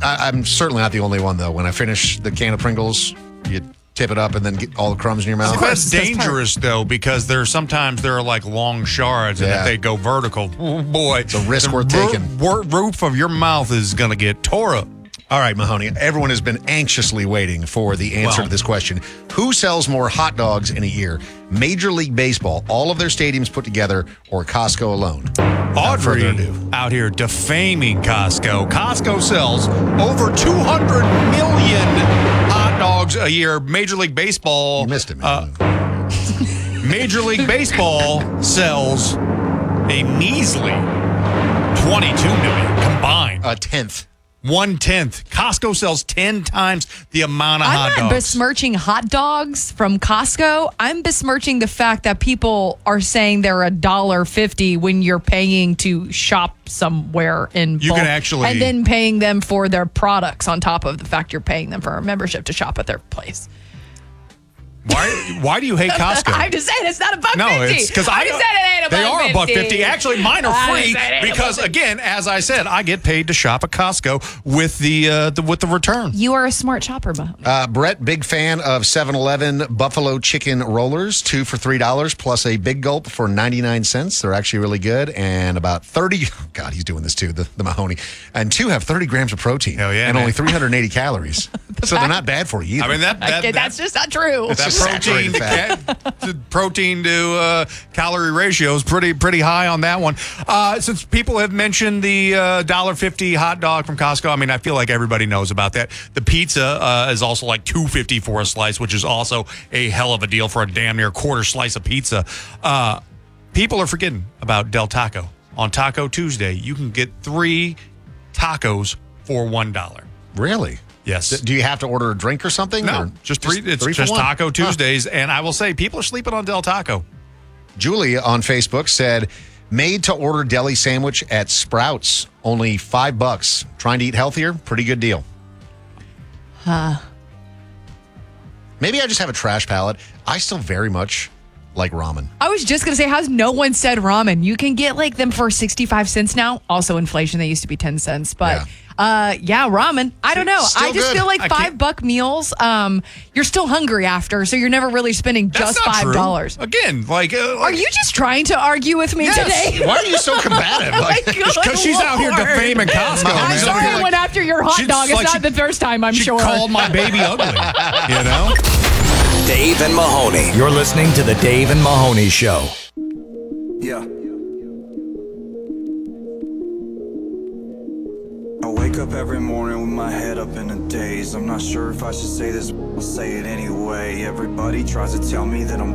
I'm certainly not the only one, though. When I finish the can of Pringles, you tip it up and then get all the crumbs in your mouth. That's dangerous, though, because sometimes there are like long shards, and if they go vertical, oh boy. It's a risk worth taking. Roof of your mouth is going to get tore up. All right, Mahoney, everyone has been anxiously waiting for the answer to this question. Who sells more hot dogs in a year? Major League Baseball, all of their stadiums put together, or Costco alone? Audrey out here defaming Costco. Costco sells over 200 million hot dogs a year. Major League Baseball. You missed it, man. Major League Baseball sells a measly 22 million combined. A tenth. 1/10. Costco sells 10 times the amount of hot dogs. I'm not besmirching hot dogs from Costco. I'm besmirching the fact that people are saying they're $1.50 when you're paying to shop somewhere in bulk. You can actually... And then paying them for their products on top of the fact you're paying them for a membership to shop at their place. Why do you hate Costco? I'm just saying it's not $1.50. No, it's because I'm just saying it ain't they are $1.50. $1.50. Actually, mine are free because, again, as I said, I get paid to shop at Costco with the return. You are a smart shopper, Mahoney. Brett, big fan of 7-Eleven Buffalo Chicken Rollers, 2 for $3 plus a Big Gulp for 99 cents. They're actually really good, and about 30. God, he's doing this too. The Mahoney, and 2 have 30 grams of protein. Hell yeah, and man. only 380 calories. So they're not bad for you either. I mean That's just not true. That protein to calorie ratio is pretty high on that one. Since people have mentioned the $1.50 hot dog from Costco, I mean, I feel like everybody knows about that. The pizza is also like $2.50 for a slice, which is also a hell of a deal for a damn near quarter slice of pizza. People are forgetting about Del Taco. On Taco Tuesday, you can get 3 tacos for $1. Really? Yes. Do you have to order a drink or something? No, or just 3. It's three for just one? Taco Tuesdays, and I will say people are sleeping on Del Taco. Julie on Facebook said, made to order deli sandwich at Sprouts, only $5. Trying to eat healthier? Pretty good deal. Maybe I just have a trash palate. I still very much like ramen. I was just going to say, how's no one said ramen? You can get like them for 65 cents now. Also inflation, they used to be 10 cents. But ramen. I don't know. Still I just good. feel like $5 meals, you're still hungry after, so you're never really spending just $5. True. Again, are you just trying to argue with me today? Why are you so combative? Because she's out here defaming Costco. I'm man. sorry I went after your hot dog. It's not the first time, I'm sure. She called my baby ugly, you know? Dave and Mahoney. You're listening to the Dave and Mahoney Show. Yeah. I wake up every morning with my head up in a daze. I'm not sure if I should say this, but I'll say it anyway. Everybody tries to tell me that I'm